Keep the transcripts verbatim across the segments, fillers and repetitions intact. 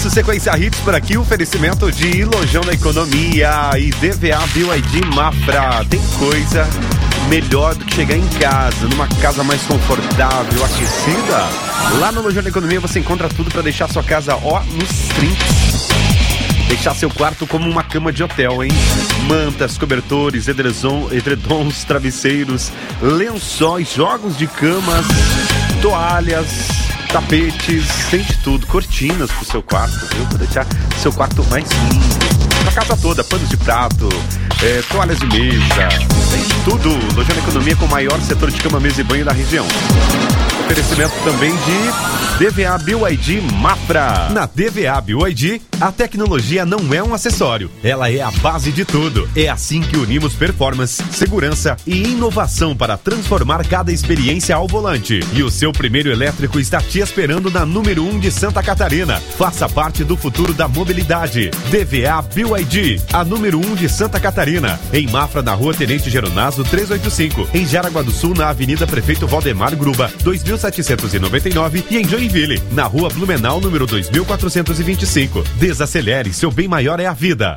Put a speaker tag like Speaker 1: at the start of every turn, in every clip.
Speaker 1: nosso Sequência Hits por aqui, oferecimento de Lojão da Economia e D V A B Y D Mafra. Tem coisa melhor do que chegar em casa, numa casa mais confortável, aquecida. Lá no Lojão da Economia você encontra tudo para deixar sua casa, ó, nos trinques. Deixar seu quarto como uma cama de hotel, hein? Mantas, cobertores, edredom, edredons, travesseiros, lençóis, jogos de camas, toalhas, tapetes, tem de tudo, cortinas pro seu quarto, viu? Pra deixar seu quarto mais lindo. Pra casa toda, panos de prato, é, toalhas de mesa, tem de tudo. Lojão da Economia com o maior setor de cama, mesa e banho da região. Oferecimento também de D V A B Y D Mafra. Na D V A B Y D, a tecnologia não é um acessório, ela é a base de tudo. É assim que unimos performance, segurança e inovação para transformar cada experiência ao volante. E o seu primeiro elétrico está te esperando na número um de Santa Catarina. Faça parte do futuro da mobilidade. D V A B Y D, a número um de Santa Catarina. Em Mafra, na Rua Tenente Geronazo trezentos e oitenta e cinco. Em Jaraguá do Sul, na Avenida Prefeito Valdemar Gruba, dois mil setecentos e noventa e nove. E em Joinville, na Rua Blumenau, número dois mil quatrocentos e vinte e cinco. Desacelere, seu bem maior é a vida.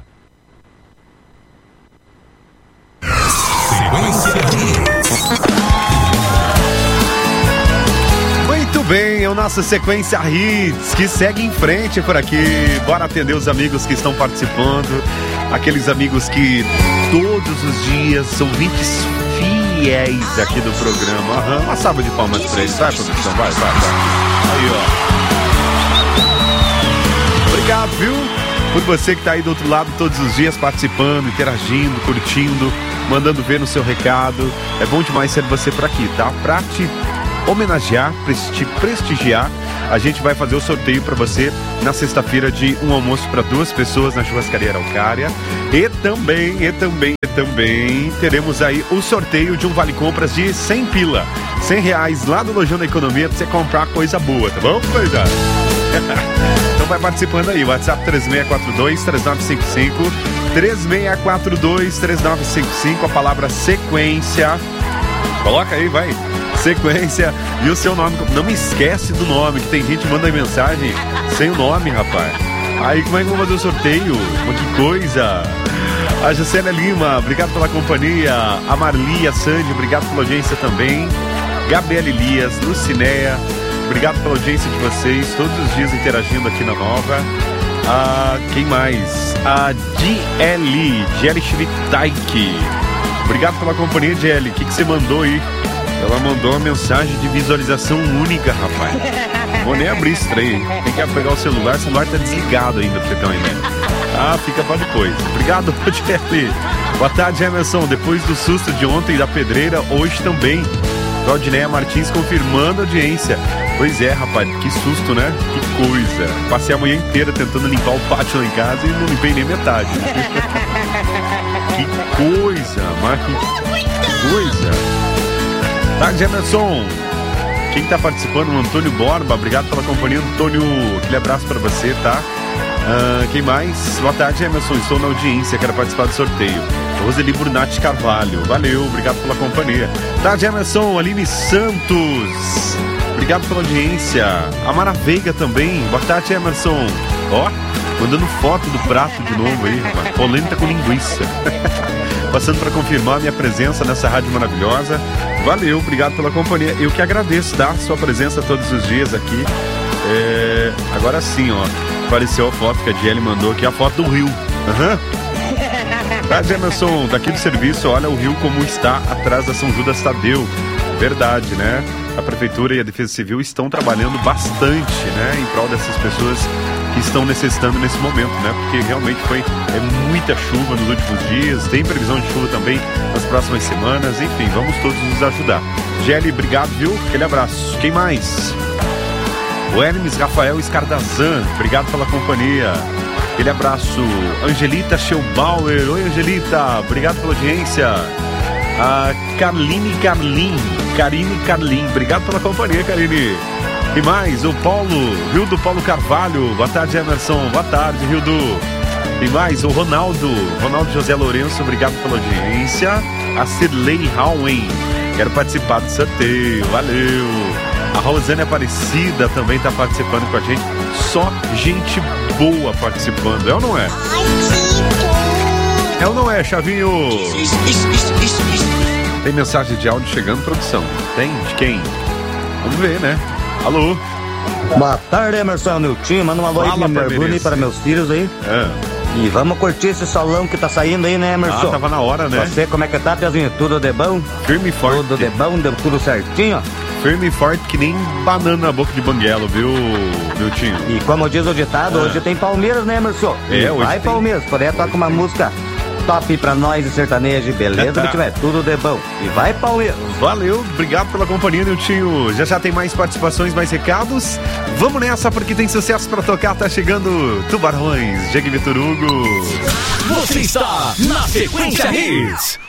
Speaker 1: Muito bem, é o nosso Sequência Hits que segue em frente por aqui. Bora atender os amigos que estão participando, aqueles amigos que todos os dias são ouvintes fiéis aqui do programa. Aham, uma salva de palmas pra eles, vai, produção, vai, vai, vai. Aí, ó. Obrigado, viu? Por você que tá aí do outro lado todos os dias participando, interagindo, curtindo, mandando ver no seu recado. É bom demais ser você por aqui, tá? Pra te homenagear, te prestigiar, a gente vai fazer o sorteio para você na sexta-feira de um almoço para duas pessoas na Churrascaria Araucária. E também, e também, e também teremos aí o sorteio de um vale-compras de cem pila, cem reais lá do Lojão da Economia para você comprar coisa boa, tá bom, coisa? Então vai participando aí, WhatsApp três seis quatro dois, três nove cinco cinco, três seis quatro dois, três nove cinco cinco, a palavra sequência. Coloca aí, vai. Sequência e o seu nome. Não me esquece do nome, que tem gente que manda mensagem sem o nome, rapaz. Aí como é que eu vou fazer o sorteio? Que coisa. A Juscelia Lima, obrigado pela companhia. A Marli, a Sandy, obrigado pela audiência também. Gabriela Elias, Lucinéia, obrigado pela audiência de vocês, todos os dias interagindo aqui na Nova. Ah, quem mais? A D L, D L Schvitaik. Obrigado pela companhia, D L. O que, que você mandou aí? Ela mandou uma mensagem de visualização única, rapaz. Vou nem abrir esse trem. Tem que pegar o celular, o celular tá desligado ainda pra você ter uma ideia. Ah, fica pra depois. Obrigado, D L. Boa tarde, Emerson. Depois do susto de ontem da pedreira, hoje também. Claudineia Martins confirmando a audiência. Pois é, rapaz, que susto, né? Que coisa. Passei a manhã inteira tentando limpar o pátio lá em casa e não limpei nem metade. Que coisa, mas que coisa. Tá, Emerson. Quem tá participando? O Antônio Borba. Obrigado pela companhia, Antônio. Aquele abraço pra você, tá? Uh, quem mais? Boa tarde, Emerson. Estou na audiência, quero participar do sorteio. Roseli Brunati Carvalho. Valeu, obrigado pela companhia. Tá, Emerson. Aline Santos. Obrigado pela audiência. A Mara Veiga também. Boa tarde, Emerson. Ó, mandando foto do prato de novo aí, rapaz. Polenta com linguiça. Passando para confirmar minha presença nessa rádio maravilhosa. Valeu, obrigado pela companhia. Eu que agradeço, tá? Sua presença todos os dias aqui. É... Agora sim, ó. Apareceu a foto que a Diele mandou aqui, a foto do rio. Aham. Uhum. Tá, Emerson, daqui do serviço, olha o rio como está atrás da São Judas Tadeu. Verdade, né? A Prefeitura e a Defesa Civil estão trabalhando bastante, né? Em prol dessas pessoas que estão necessitando nesse momento, né? Porque realmente foi é muita chuva nos últimos dias, tem previsão de chuva também nas próximas semanas, enfim, vamos todos nos ajudar. Gelli, obrigado, viu? Aquele abraço. Quem mais? O Hermes Rafael Escardazan, obrigado pela companhia. Aquele abraço. Angelita Scheubauer, oi Angelita, obrigado pela audiência. A Carline Carlin, Karine Carlin, obrigado pela companhia, Karine. E mais, o Paulo, Rildo Paulo Carvalho, boa tarde, Emerson, boa tarde, Rildo. E mais, o Ronaldo, Ronaldo José Lourenço, obrigado pela audiência. A Cirlei Howen, quero participar do sorteio, valeu. A Rosane Aparecida também está participando com a gente, só gente boa participando, é ou não é? É ou não é, Chavinho? Tem mensagem de áudio chegando, produção? Tem? De quem? Vamos ver, né? Alô?
Speaker 2: Boa tarde, Emerson Nilton. Manda uma alô aí pra minha Bruna e para meus filhos aí. É. E vamos curtir esse solão que tá saindo aí, né, Emerson?
Speaker 1: Ah, tava na hora, né?
Speaker 2: Você, como é que tá, Piazinho? Tudo de bom?
Speaker 1: Firme e forte.
Speaker 2: Tudo de bom, deu tudo certinho, ó.
Speaker 1: Firme e forte que nem banana na boca de banguelo, viu, meu tio?
Speaker 2: E como diz o ditado, é. hoje tem Palmeiras, né, Emerson?
Speaker 1: É,
Speaker 2: e
Speaker 1: hoje
Speaker 2: vai
Speaker 1: tem...
Speaker 2: Palmeiras, puder toca uma música top pra nós de sertanejo, beleza? Que tiver tudo de bom. E vai Palmeiras.
Speaker 1: Valeu, obrigado pela companhia, Niltinho. Já já tem mais participações, mais recados. Vamos nessa porque tem sucesso pra tocar. Tá chegando Tubarões, Diego Vitor Hugo.
Speaker 3: Você está na Sequência Hits.